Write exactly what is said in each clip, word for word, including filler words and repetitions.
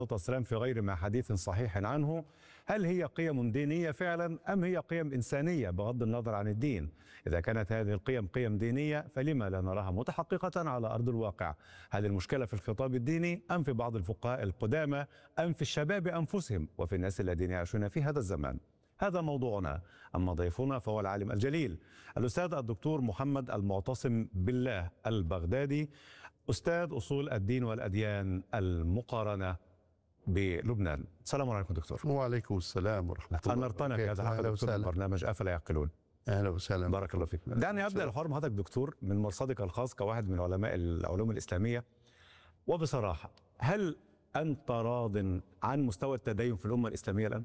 السلام في غير ما حديث صحيح عنه، هل هي قيم دينية فعلا أم هي قيم إنسانية بغض النظر عن الدين؟ إذا كانت هذه القيم قيم دينية فلما لا نراها متحققة على أرض الواقع؟ هل المشكلة في الخطاب الديني أم في بعض الفقهاء القدامى أم في الشباب أنفسهم وفي الناس الذين يعيشون في هذا الزمان؟ هذا موضوعنا. أما ضيفنا فهو العالم الجليل الأستاذ الدكتور محمد المعتصم بالله البغدادي، أستاذ أصول الدين والأديان المقارنة بلبنان. السلام عليكم دكتور. وعليكم السلام ورحمة الله. أنرتنا في هذا الحلقة دكتور من برنامج أفلا يعقلون. أهلا وسهلا. بارك الله فيك. دعني أبدأ الحوار مع حضرتك دكتور من مرصدك الخاص كواحد من علماء العلوم الإسلامية، وبصراحة هل أنت راض عن مستوى التدين في الأمة الإسلامية الآن؟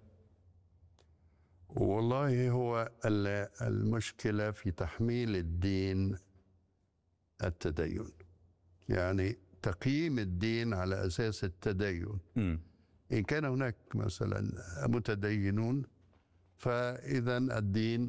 والله هو المشكلة في تحميل الدين التدين، يعني تقييم الدين على أساس التدين. م. إن كان هناك مثلا متدينون فإذا الدين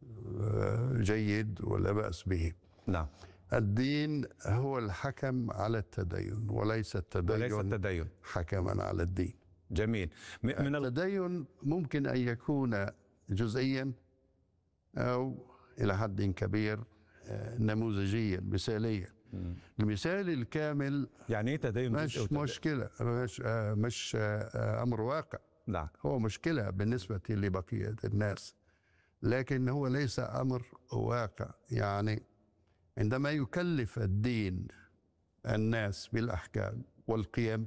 جيد ولا بأس به. نعم. الدين هو الحكم على التدين وليس التدين, وليس التدين حكما على الدين. جميل. من التدين ممكن أن يكون جزئيا أو إلى حد كبير نموذجيا مثاليا. مم. المثال الكامل يعني ايه تدين مش مشكلة، مش مش أمر واقع. نعم. هو مشكلة بالنسبة لبقية الناس، لكن هو ليس أمر واقع. يعني عندما يكلف الدين الناس بالأحكام والقيم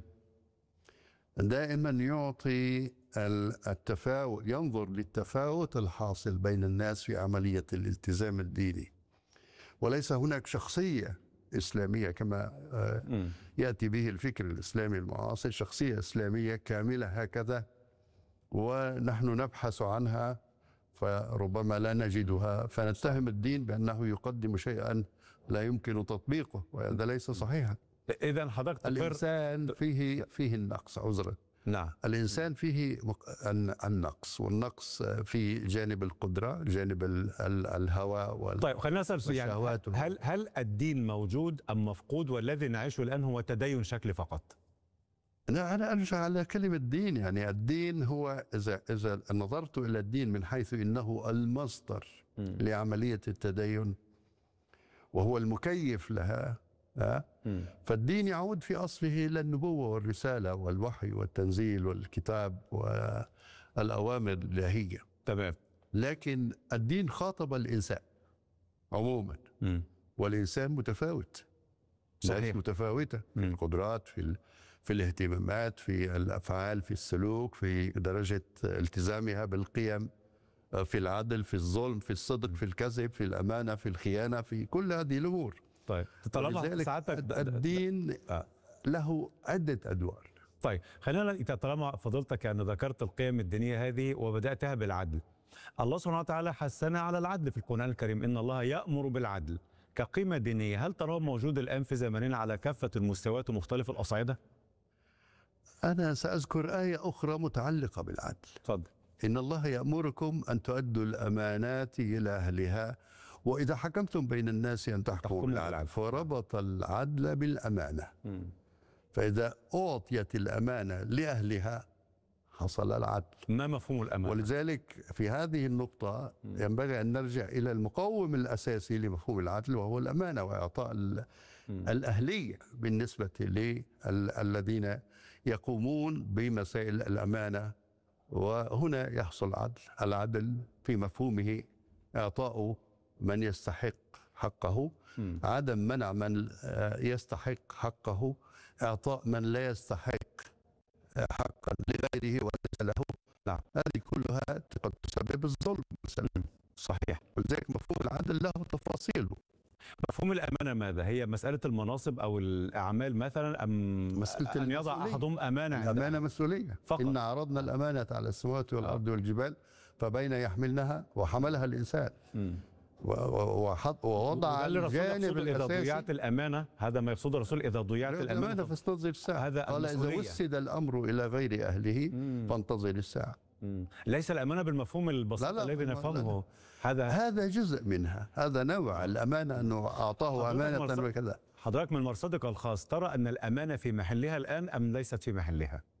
دائما يعطي التفاوت، ينظر للتفاوت الحاصل بين الناس في عملية الالتزام الديني، وليس هناك شخصية إسلامية كما يأتي به الفكر الإسلامي المعاصر، شخصية إسلامية كاملة هكذا ونحن نبحث عنها فربما لا نجدها، فنتهم الدين بأنه يقدم شيئا لا يمكن تطبيقه، وهذا ليس صحيحا. إذا حضرتك الإنسان فيه فيه النقص، عذرا. نعم. الإنسان فيه النقص، والنقص في جانب القدرة، جانب الهوى وال طيب خلينا نسأل يعني هل هل الدين موجود أم مفقود، والذي نعيشه الآن هو تدين شكلي فقط؟ أنا أرجع على كلمة دين. يعني الدين هو إذا إذا نظرت إلى الدين من حيث إنه المصدر م. لعملية التدين وهو المكيف لها، أه؟ فالدين يعود في أصله إلى النبوة والرسالة والوحي والتنزيل والكتاب والأوامر الإلهية. تمام. لكن الدين خاطب الإنسان عموما، م. والإنسان متفاوت، صحيح، متفاوتة في القدرات، في في الاهتمامات، في الأفعال، في السلوك، في درجة التزامها بالقيم، في العدل، في الظلم، في الصدق، في الكذب، في الأمانة، في الخيانة، في كل هذه الأمور. طيب طالما ساعتك الدين آه. له عدة أدوار. طيب خلينا طالما فضلتك يعني ذكرت القيم الدينية هذه وبدأتها بالعدل، الله سبحانه وتعالى حثنا على العدل في القرآن الكريم، إن الله يأمر بالعدل كقيمة دينية، هل تراه موجود الآن في زماننا على كافة المستويات ومختلف الأصعدة؟ أنا سأذكر آية أخرى متعلقة بالعدل. تفضل. إن الله يأمركم أن تؤدوا الأمانات إلى أهلها وإذا حكمتم بين الناس أن تحكموا بالعدل، فربط العدل بالأمانة. م. فإذا أعطيت الأمانة لأهلها حصل العدل. ما مفهوم الأمانة؟ ولذلك في هذه النقطة م. ينبغي أن نرجع إلى المقوم الأساسي لمفهوم العدل، وهو الأمانة وإعطاء الأهلية بالنسبة للذين يقومون بمسائل الأمانة. وهنا يحصل عدل. العدل في مفهومه إعطاء من يستحق حقه، م. عدم منع من يستحق حقه، إعطاء من لا يستحق حقا لغيره وليس له. نعم. هذه كلها قد تسبب الظلم مثلا. صحيح. ولذلك مفهوم العدل له تفاصيله. مفهوم الأمانة ماذا؟ هي مسألة المناصب أو الأعمال مثلا، أم مسألة أن يضع أحدهم أمانة؟ الأمانة مسؤولية فقط. إن عرضنا الأمانة على السماوات والأرض والجبال فبين يحملنها وحملها الإنسان. م. ووضع الجانب الأساسي. إذا ضيعت الأمانة، هذا ما يقصد الرسول، إذا ضيعت الأمانة, الأمانة فاستنظر الساعة. هذا قال إذا وسد الأمر إلى غير أهله م. فانتظر الساعة. م. ليس الأمانة بالمفهوم البسيط الذي نفهمه. هذا هذا جزء منها، هذا نوع الأمانة أنه أعطاه أمانة وكذا. حضرتك من مرصدك الخاص ترى أن الأمانة في محلها الآن أم ليست في محلها؟